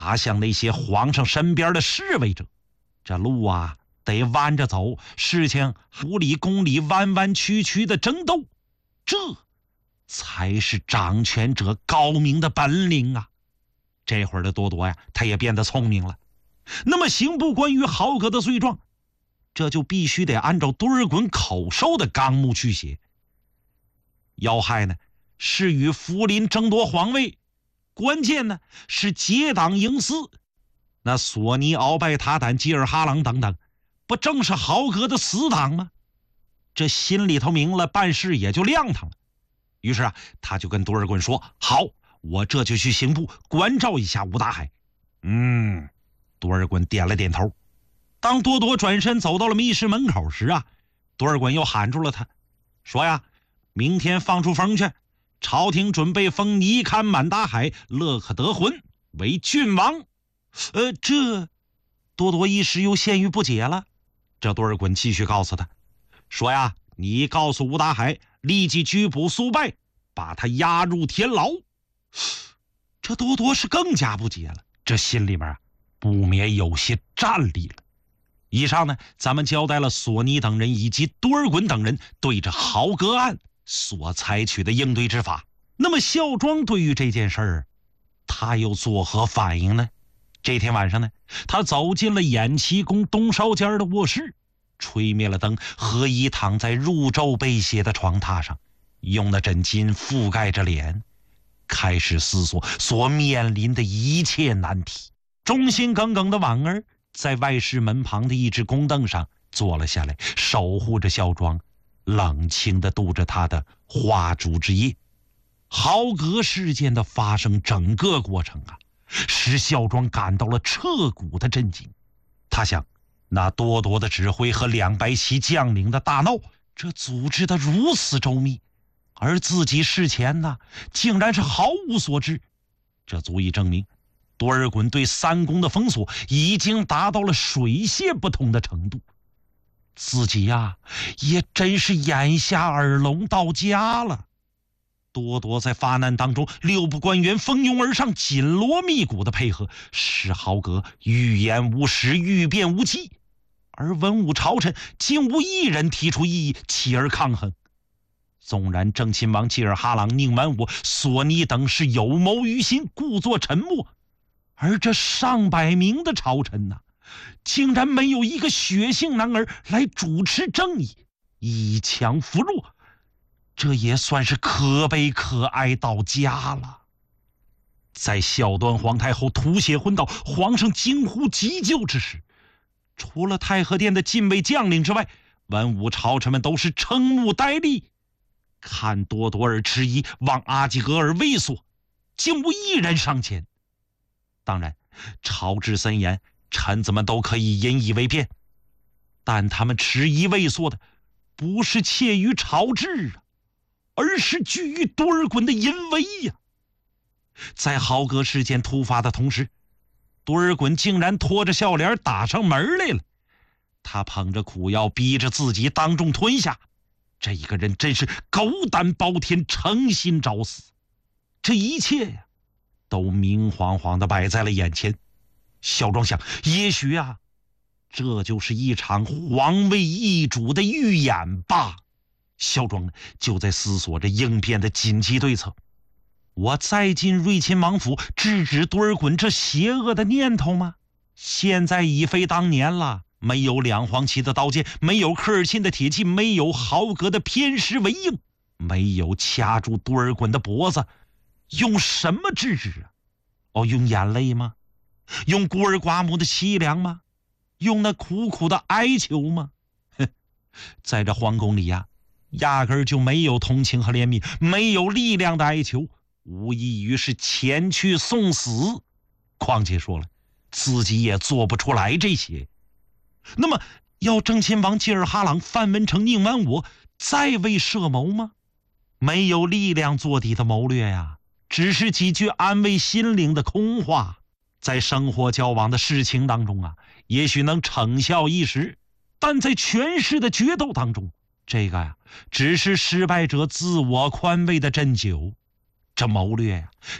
打向那些皇上身边的侍卫者。这路啊得弯着走，事情5里公里弯弯曲曲的争斗，这才是掌权者高明的本领啊！这会儿的多多呀，他也变得聪明了。那么刑部关于豪格的罪状，这就必须得按照多尔衮口授的纲目去写。要害呢是与福临争夺皇位，关键呢是结党营私。那索尼、鳌拜、塔胆、吉尔哈朗等等，不正是豪格的死党吗？这心里头明了，办事也就亮堂了。于是啊，他就跟多尔衮说：“好，我这就去刑部关照一下吴大海。”多尔衮点了点头。当多多转身走到了密室门口时啊，多尔衮又喊住了他，说呀：“明天放出风去，朝廷准备封尼堪满达海勒克德浑为郡王。”这多多一时又陷于不解了。这多尔衮继续告诉他说呀：“你告诉吴大海，立即拘捕苏拜，把他押入天牢。”这多多是更加不解了，这心里面啊不免有些战栗了。以上呢，咱们交代了索尼等人以及多尔衮等人对这豪格案所采取的应对之法。那么孝庄对于这件事儿，他又作何反应呢？这天晚上呢，他走进了衍齐宫东烧间的卧室，吹灭了灯，何以躺在入昼被血的床榻上，用那枕巾覆盖着脸，开始思索所面临的一切难题。忠心耿耿的婉儿在外室门旁的一只宫凳上坐了下来，守护着孝庄，冷清地度着他的花烛之夜。豪格事件的发生整个过程啊，使孝庄感到了彻骨的震惊。他想，那多多的指挥和两白旗将领的大闹，这组织得如此周密，而自己事前呢竟然是毫无所知，这足以证明多尔衮对三宫的封锁已经达到了水泄不通的程度。自己呀也真是眼瞎耳聋到家了。多多在发难当中，6部官员蜂拥而上，紧锣密鼓的配合，使豪格欲言无实，欲辩无忌，而文武朝臣竟无一人提出异议，起而抗衡。纵然正亲王吉尔哈朗、宁完我、索尼等是有谋于心，故作沉默，而这上百名的朝臣呢，竟然没有一个血性男儿来主持正义，以强扶弱，这也算是可悲可哀到家了。在孝端皇太后吐血昏倒，皇上惊呼急救之时，除了太和殿的禁卫将领之外，文武朝臣们都是瞠目呆立，看多多尔迟疑，望阿济格尔畏缩，竟无一人上前。当然，朝制森严，臣子们都可以引以为辩，但他们迟疑畏缩的不是怯于朝制啊，而是惧于多尔衮的淫威呀。在豪格事件突发的同时，多尔衮竟然拖着笑脸打上门来了。他捧着苦药，逼着自己当众吞下。这个人真是狗胆包天，诚心找死。这一切呀，都明晃晃地摆在了眼前。孝庄想，也许啊，这就是一场皇位易主的预演吧。孝庄呢，就在思索着应变的紧急对策。我再进瑞亲王府制止多尔衮这邪恶的念头吗？现在已非当年了，没有两黄旗的刀剑，没有科尔沁的铁骑，没有豪格的偏师为应，没有掐住多尔衮的脖子，用什么制止啊？用眼泪吗？用孤儿寡母的凄凉吗？用那苦苦的哀求吗？在这皇宫里呀，压根儿就没有同情和怜悯，没有力量的哀求，无异于是前去送死。况且说了，自己也做不出来这些。那么要正亲王吉尔哈朗、范文成、宁完我再为设谋吗？没有力量做底的谋略呀，只是几句安慰心灵的空话，在生活交往的事情当中啊，也许能逞效一时，但在权势的决斗当中，这个呀，只是失败者自我宽慰的鸩酒。这谋略呀，